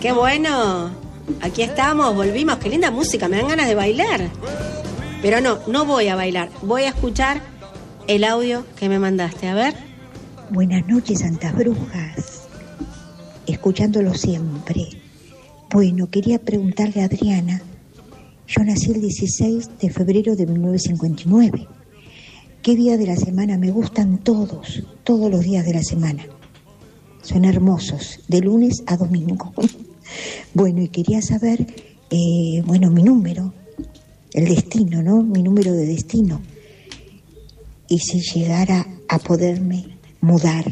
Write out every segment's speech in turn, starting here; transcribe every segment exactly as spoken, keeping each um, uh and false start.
qué bueno. Aquí estamos, volvimos. Qué linda música, me dan ganas de bailar. Pero no, no voy a bailar. Voy a escuchar el audio que me mandaste. A ver. Buenas noches, Santas Brujas. Escuchándolo siempre. Bueno, quería preguntarle a Adriana. Yo nací el dieciséis de febrero de mil novecientos cincuenta y nueve. ¿Qué día de la semana me gustan todos? Todos los días de la semana. Son hermosos, de lunes a domingo. Bueno, y quería saber, eh, bueno, mi número, el destino, ¿no? Mi número de destino. Y si llegara a poderme mudar.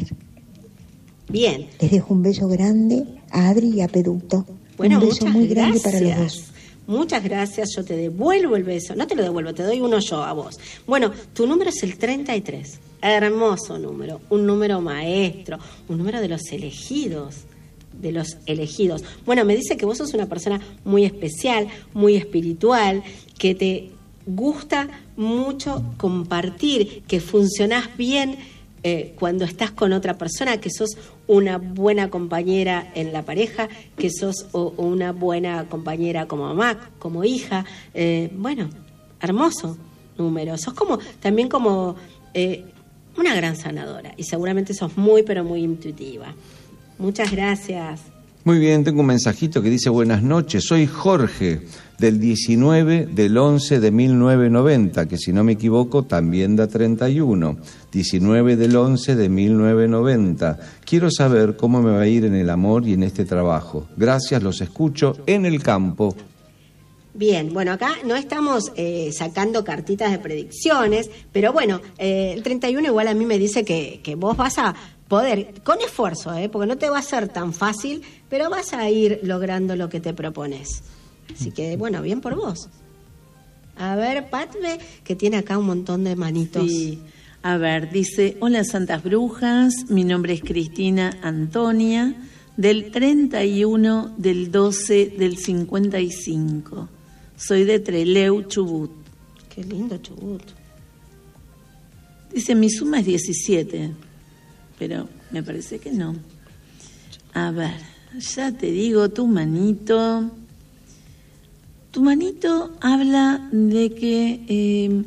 Bien. Les dejo un beso grande a Adri y a Peduto. Bueno, un beso muy grande gracias. para los dos. Muchas gracias, yo te devuelvo el beso. No te lo devuelvo, te doy uno yo a vos. Bueno, tu número es el treinta y tres. Hermoso número, un número maestro, un número de los elegidos, de los elegidos. Bueno, me dice que vos sos una persona muy especial, muy espiritual, que te gusta mucho compartir, que funcionás bien eh, cuando estás con otra persona, que sos una buena compañera en la pareja, que sos o, o una buena compañera como mamá, como hija. Eh, bueno, hermoso número. Sos como también como eh, una gran sanadora y seguramente sos muy, pero muy intuitiva. Muchas gracias. Muy bien, tengo un mensajito que dice: buenas noches, soy Jorge, del diecinueve del once de mil novecientos noventa, que si no me equivoco también da treinta y uno. diecinueve del once de mil novecientos noventa. Quiero saber cómo me va a ir en el amor y en este trabajo. Gracias, los escucho en el campo. Bien, bueno, acá no estamos eh, sacando cartitas de predicciones, pero bueno, eh, el treinta y uno igual a mí me dice que, que vos vas a poder, con esfuerzo, eh, porque no te va a ser tan fácil, pero vas a ir logrando lo que te propones. Así que, bueno, bien por vos. A ver, Patme, que tiene acá un montón de manitos. Sí. A ver, dice: hola Santas Brujas, mi nombre es Cristina Antonia, del treinta y uno del doce del cincuenta y cinco. Soy de Trelew, Chubut. Qué lindo Chubut. Dice, mi suma es diecisiete, pero me parece que no. A ver, ya te digo, tu manito... Tu manito habla de que eh,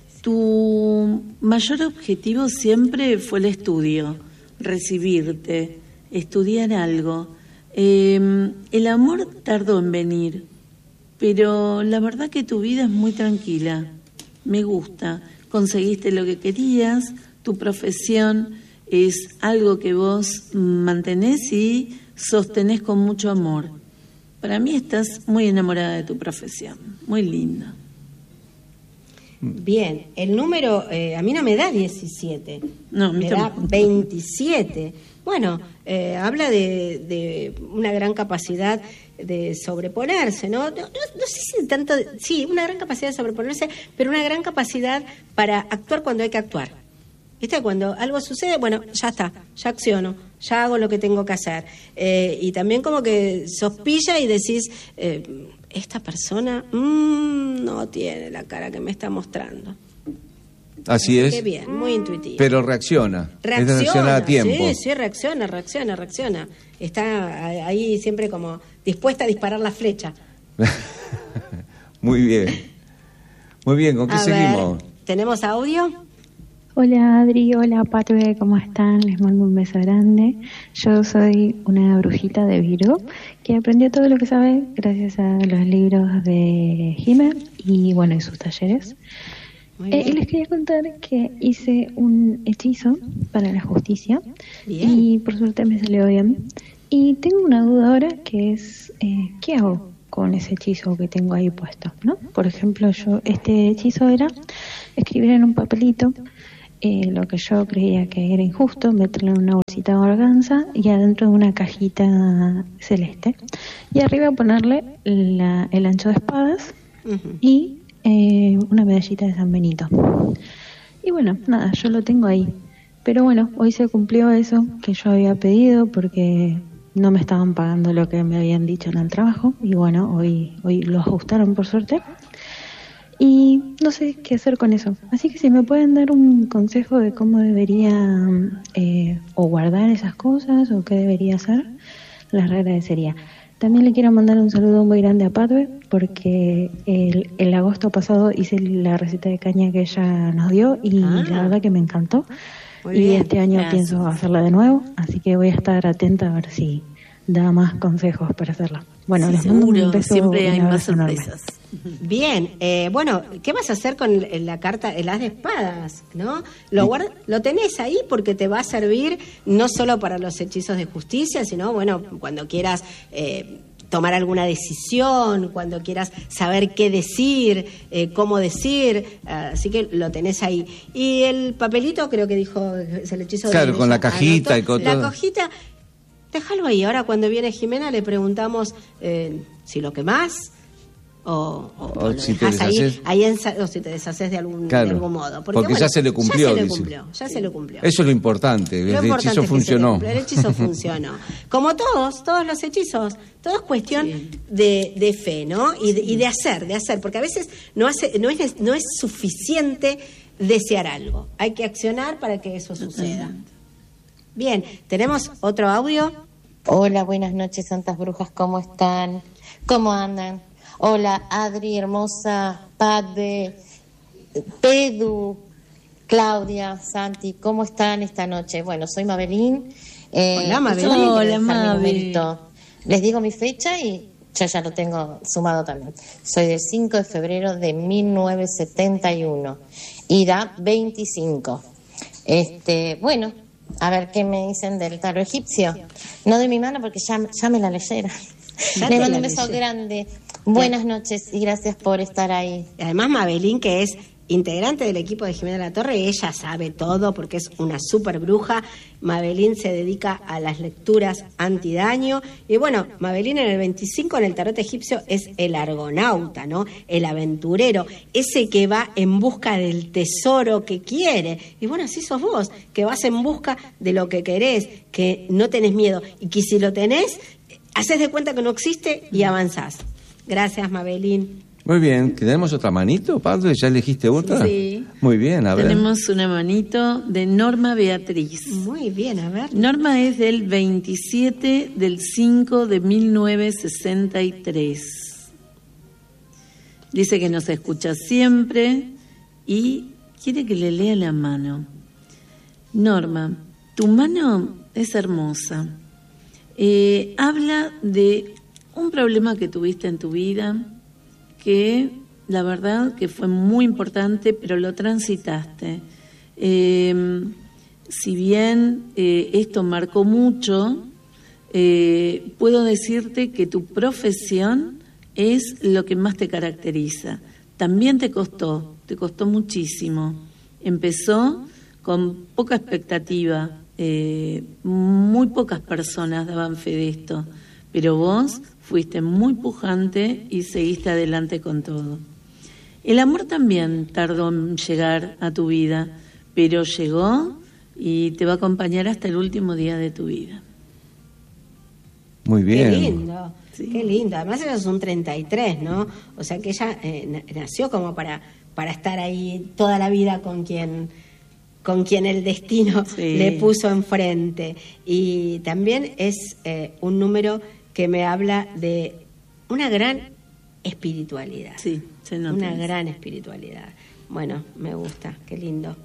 tu mayor objetivo siempre fue el estudio, recibirte, estudiar algo. Eh, el amor tardó en venir, pero la verdad que tu vida es muy tranquila. Me gusta, conseguiste lo que querías, tu profesión es algo que vos mantenés y sostenés con mucho amor. Para mí estás muy enamorada de tu profesión, muy lindo. Bien, el número eh, a mí no me da diecisiete, no, me da veintisiete. Bueno, eh, habla de, de una gran capacidad de sobreponerse, ¿no? No, no, no sé si tanto, sí, una gran capacidad de sobreponerse, pero una gran capacidad para actuar cuando hay que actuar. ¿Viste? Cuando algo sucede, bueno, ya está, ya acciono, ya hago lo que tengo que hacer. Eh, y también como que sos pilla y decís, eh, esta persona mmm, no tiene la cara que me está mostrando. Así es. Qué bien, muy intuitivo. Pero reacciona. Reacciona, reacciona a tiempo. Sí, sí, reacciona, reacciona, reacciona. Está ahí siempre como dispuesta a disparar la flecha. Muy bien. Muy bien, ¿con qué a seguimos? Ver, ¿tenemos audio? Hola Adri, hola Patue, ¿cómo están? Les mando un beso grande. Yo soy una brujita de Virgo que aprendió todo lo que sabe gracias a los libros de Jime y bueno, y sus talleres. Eh, y les quería contar que hice un hechizo para la justicia. Bien. Y por suerte me salió bien. Y tengo una duda ahora que es, eh, ¿qué hago con ese hechizo que tengo ahí puesto? ¿No? Por ejemplo, yo este hechizo era escribir en un papelito Eh, lo que yo creía que era injusto, meterlo en una bolsita de organza y adentro de una cajita celeste. Y arriba ponerle la, el ancho de espadas uh-huh. y eh, una medallita de San Benito. Y bueno, nada, yo lo tengo ahí. Pero bueno, hoy se cumplió eso que yo había pedido porque no me estaban pagando lo que me habían dicho en el trabajo. Y bueno, hoy, hoy lo ajustaron por suerte. Y no sé qué hacer con eso. Así que si me pueden dar un consejo de cómo debería eh, o guardar esas cosas o qué debería hacer, les agradecería. También le quiero mandar un saludo muy grande a Padre, porque el, el agosto pasado hice la receta de caña que ella nos dio y Ah. la verdad que me encantó. Muy Y bien, este año gracias. pienso hacerla de nuevo, así que voy a estar atenta a ver si da más consejos para hacerla. Bueno, les mando un Seguro, beso siempre y un hay más abrazo enorme. sorpresas. Bien, eh, bueno, ¿qué vas a hacer con el- la carta, el as de espadas, no? Lo guarda- lo tenés ahí porque te va a servir no solo para los hechizos de justicia, sino, bueno, cuando quieras eh, tomar alguna decisión, cuando quieras saber qué decir, eh, cómo decir, eh, así que lo tenés ahí. Y el papelito, creo que dijo, es el hechizo de Claro, con la ella, cajita anotó. y con La todo. cajita, déjalo ahí. Ahora cuando viene Jimena le preguntamos eh, si lo quemás o, o, O o lo si te dejás ahí, deshaces. ahí en sa- o si te deshaces de algún, Claro, de algún modo. porque ya se le cumplió, Ya se le dice. cumplió, ya se le cumplió. Eso es lo importante, Lo el importante hechizo es que se le funcionó. cumplió, el hechizo funcionó. Como todos, todos los hechizos, todo es cuestión de, de fe, ¿no? Y de, y de hacer, de hacer, porque a veces no, hace, no, es, no es suficiente desear algo. Hay que accionar para que eso suceda. Bien, ¿tenemos otro audio? Hola, buenas noches, Santas Brujas, ¿cómo están? ¿Cómo andan? Hola, Adri, hermosa, Padre, Pedu, Claudia, Santi, ¿cómo están esta noche? Bueno, soy Mabelín. Eh, Hola, Mabelín. yo también quiero Hola, dejar mi Mabe. numerito. Les digo mi fecha y yo ya lo tengo sumado también. Soy del cinco de febrero de mil novecientos setenta y uno y da veinticinco. Este, bueno, a ver qué me dicen del tarot egipcio. No de mi mano porque ya, ya me la leyeron. Ya Les te mando la un beso leyeron. grande. Buenas noches y gracias por estar ahí. Además, Mabelín, que es integrante del equipo de Jimena La Torre, ella sabe todo porque es una super bruja. Mabelín se dedica a las lecturas antidaño. Y bueno, Mabelín en el veinticinco en el tarot egipcio es el argonauta, ¿no? El aventurero, ese que va en busca del tesoro que quiere. Y bueno, así sos vos, que vas en busca de lo que querés, que no tenés miedo. Y que si lo tenés, haces de cuenta que no existe y avanzás. Gracias, Mabelín. Muy bien, ¿tenemos otra manito, Padre? ¿Ya elegiste otra? Sí. Muy bien, a ver. Tenemos una manito de Norma Beatriz. Muy bien, a ver. Norma es del veintisiete del cinco de mil novecientos sesenta y tres. Dice que nos escucha siempre y quiere que le lea la mano. Norma, tu mano es hermosa. Eh, habla de un problema que tuviste en tu vida, que la verdad que fue muy importante, pero lo transitaste. Eh, si bien eh, esto marcó mucho, eh, puedo decirte que tu profesión es lo que más te caracteriza. También te costó, te costó muchísimo. Empezó con poca expectativa, eh, muy pocas personas daban fe de esto, pero vos fuiste muy pujante y seguiste adelante con todo. El amor también tardó en llegar a tu vida, pero llegó y te va a acompañar hasta el último día de tu vida. Muy bien. Qué lindo, Sí. qué lindo. Además ella es un treinta y tres, ¿no? O sea que ella eh, na- nació como para, para estar ahí toda la vida con quien, con quien el destino Sí. le puso enfrente. Y también es eh, un número que me habla de una gran espiritualidad. Sí, se nota Una eso. gran espiritualidad. Bueno, me gusta, qué lindo.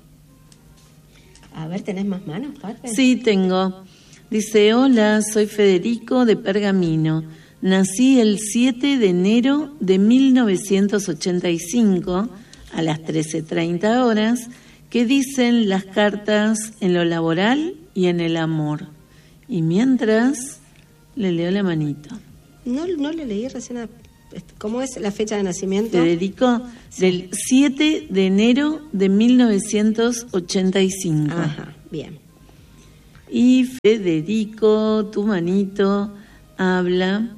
A ver, ¿tenés más manos, Pate? Sí, tengo. Dice, hola, soy Federico de Pergamino. Nací el siete de enero de mil novecientos ochenta y cinco a las trece treinta horas, que dicen las cartas en lo laboral y en el amor. Y mientras, le leo la manito. No, no le leí recién. a- ¿Cómo es la fecha de nacimiento? Federico, del siete de enero de mil novecientos ochenta y cinco. Ajá, bien. Y Federico, tu manito, habla.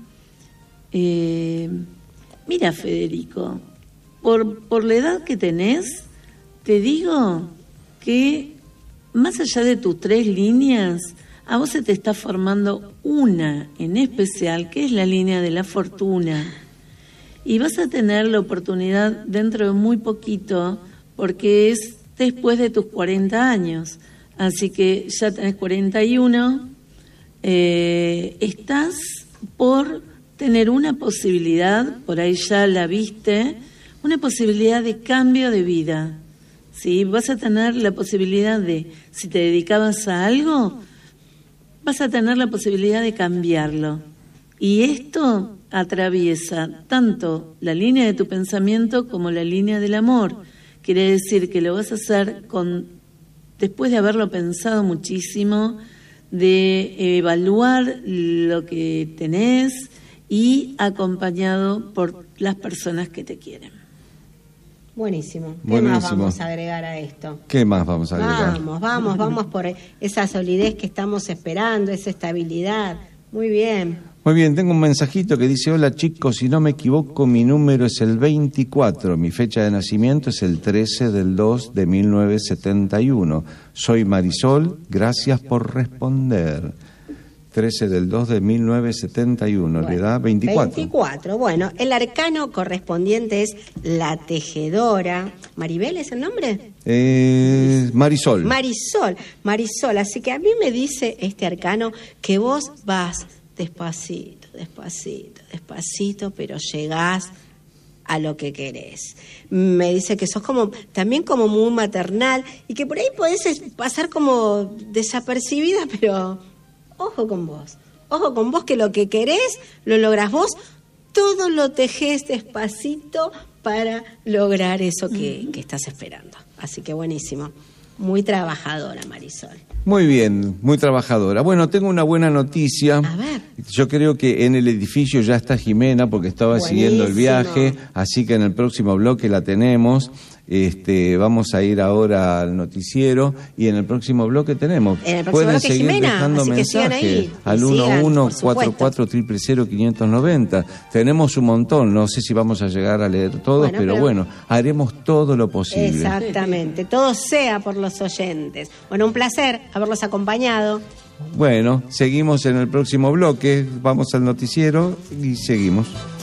Eh, mira, Federico, por, por la edad que tenés, te digo que más allá de tus tres líneas, a vos se te está formando una en especial, que es la línea de la fortuna. Y vas a tener la oportunidad dentro de muy poquito, porque es después de tus cuarenta años. Así que ya tenés cuarenta y uno, eh, estás por tener una posibilidad, por ahí ya la viste, una posibilidad de cambio de vida. ¿Sí? Vas a tener la posibilidad de, si te dedicabas a algo, vas a tener la posibilidad de cambiarlo. Y esto atraviesa tanto la línea de tu pensamiento como la línea del amor. Quiere decir que lo vas a hacer con, después de haberlo pensado muchísimo, de evaluar lo que tenés y acompañado por las personas que te quieren. Buenísimo. ¿Qué Buenísimo. más vamos a agregar a esto? ¿Qué más vamos a agregar? Vamos, vamos, vamos por esa solidez que estamos esperando, esa estabilidad. Muy bien. Muy bien, tengo un mensajito que dice: hola chicos, si no me equivoco mi número es el veinticuatro, mi fecha de nacimiento es el trece del dos de mil novecientos setenta y uno. Soy Marisol, gracias por responder. trece del dos de mil novecientos setenta y uno, Bueno, le da veinticuatro. veinticuatro, bueno, el arcano correspondiente es la tejedora. ¿Maribel es el nombre? Eh, Marisol. Marisol, Marisol, así que a mí me dice este arcano que vos vas despacito, despacito, despacito, pero llegás a lo que querés. Me dice que sos como también como muy maternal y que por ahí podés pasar como desapercibida, pero ojo con vos, ojo con vos que lo que querés lo lográs vos, todo lo tejés despacito para lograr eso que, que estás esperando. Así que buenísimo, muy trabajadora Marisol. Muy bien, muy trabajadora. Bueno, tengo una buena noticia. A ver. Yo creo que en el edificio ya está Jimena porque estaba Buenísimo. siguiendo el viaje, así que en el próximo bloque la tenemos. Este, vamos a ir ahora al noticiero y en el próximo bloque tenemos. En el próximo Pueden bloque, seguir Jimena, dejando así que sigan mensajes ahí. al Sigan, uno uno por cuatro supuesto. cuatro cero cero cero quinientos noventa. Tenemos un montón, no sé si vamos a llegar a leer todos, Bueno, pero, pero- bueno, haremos todo lo posible. Exactamente, todo sea por los oyentes. Bueno, un placer haberlos acompañado. Bueno, seguimos en el próximo bloque, vamos al noticiero y seguimos.